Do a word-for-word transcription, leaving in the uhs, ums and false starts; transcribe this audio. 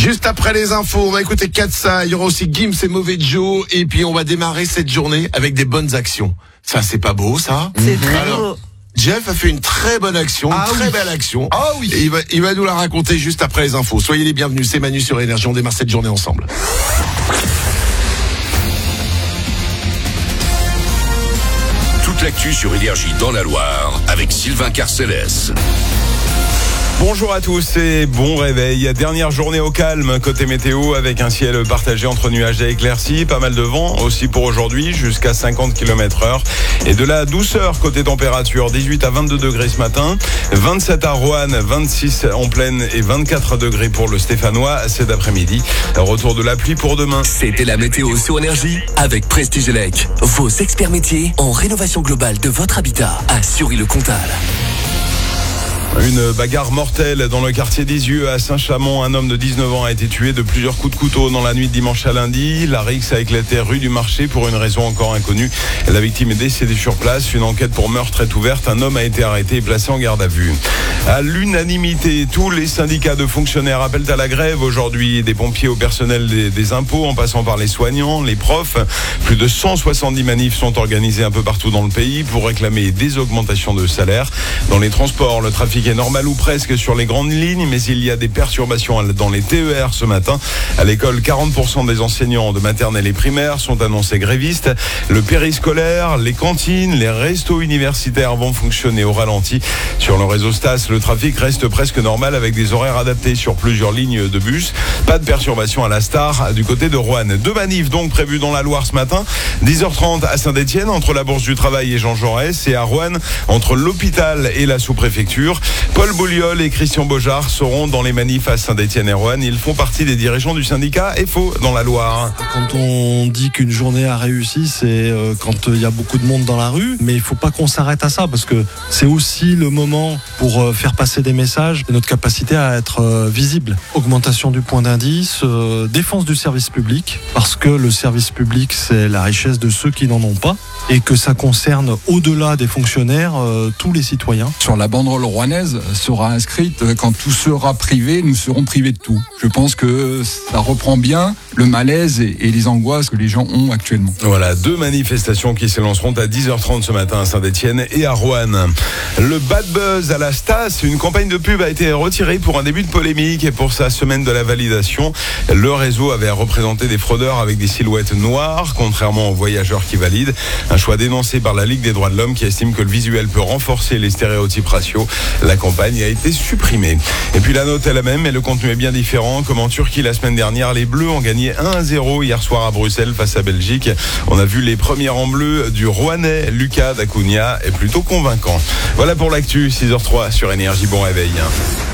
Juste après les infos, on va écouter Katsa, il y aura aussi Gims et Mauvais Joe, et puis on va démarrer cette journée avec des bonnes actions. Ça, c'est pas beau, ça? C'est très Alors, beau. Jeff a fait une très bonne action, Ah une très oui. belle action. Ah oui. Et il va, il va nous la raconter juste après les infos. Soyez les bienvenus, c'est Manu sur Énergie, on démarre cette journée ensemble. Toute l'actu sur Énergie dans la Loire avec Sylvain Carcellès. Bonjour à tous et bon réveil. Dernière journée au calme côté météo avec un ciel partagé entre nuages et éclaircies. Pas mal de vent aussi pour aujourd'hui jusqu'à cinquante kilomètres heure. Et de la douceur côté température. dix-huit à vingt-deux degrés ce matin. vingt-sept à Roanne, vingt-six en pleine et vingt-quatre degrés pour le Stéphanois cet après-midi. Retour de la pluie pour demain. C'était la météo sur Énergie avec Prestige Elec. Vos experts métiers en rénovation globale de votre habitat à Sury-le-Comtal. Une bagarre mortelle dans le quartier des Yeux à Saint-Chamond. Un homme de dix-neuf ans a été tué de plusieurs coups de couteau dans la nuit de dimanche à lundi. La rixe a éclaté rue du Marché pour une raison encore inconnue. La victime est décédée sur place. Une enquête pour meurtre est ouverte. Un homme a été arrêté et placé en garde à vue. À l'unanimité, tous les syndicats de fonctionnaires appellent à la grève aujourd'hui. Des pompiers au personnel des, des impôts, en passant par les soignants, les profs. Plus de cent soixante-dix manifs sont organisés un peu partout dans le pays pour réclamer des augmentations de salaire. Dans les transports, le trafic est normal ou presque sur les grandes lignes, mais il y a des perturbations dans les T E R ce matin. À l'école, quarante pour cent des enseignants de maternelle et primaire sont annoncés grévistes. Le périscolaire, les cantines, les restos universitaires vont fonctionner au ralenti. Sur le réseau Stas, le trafic reste presque normal avec des horaires adaptés sur plusieurs lignes de bus. Pas de perturbation à la Star du côté de Roanne. Deux manifs donc prévus dans la Loire ce matin. dix heures trente à Saint-Étienne entre la Bourse du Travail et Jean Jaurès, et à Roanne entre l'hôpital et la sous-préfecture. Paul Bouliol et Christian Beaujard seront dans les manifs à Saint-Étienne et Roanne. Ils font partie des dirigeants du syndicat F O dans la Loire. Quand on dit qu'une journée a réussi, c'est quand il y a beaucoup de monde dans la rue. Mais il ne faut pas qu'on s'arrête à ça, parce que c'est aussi le moment pour faire passer des messages et notre capacité à être visible. Augmentation du point d'indice, euh, défense du service public, parce que le service public, c'est la richesse de ceux qui n'en ont pas, et que ça concerne, au-delà des fonctionnaires, euh, tous les citoyens. Sur la banderole rouennaise sera inscrite « Quand tout sera privé, nous serons privés de tout ». Je pense que ça reprend bien le malaise et, et les angoisses que les gens ont actuellement. Voilà, deux manifestations qui s'élanceront à dix heures trente ce matin à Saint-Étienne et à Roanne. Le bad buzz à la Stas, une campagne de pub a été retirée pour un début de polémique et pour sa semaine de la validation. Le réseau avait représenté des fraudeurs avec des silhouettes noires, contrairement aux voyageurs qui valident. Un choix dénoncé par la Ligue des droits de l'homme qui estime que le visuel peut renforcer les stéréotypes raciaux. La campagne a été supprimée. Et puis la note est la même, mais le contenu est bien différent. Comme en Turquie la semaine dernière, les Bleus ont gagné un à zéro hier soir à Bruxelles face à Belgique. On a vu les premiers en bleu du Rouennais Lucas Dacunia est plutôt convaincant. Voilà pour l'actu, six heures zéro trois sur Énergie. Bon réveil.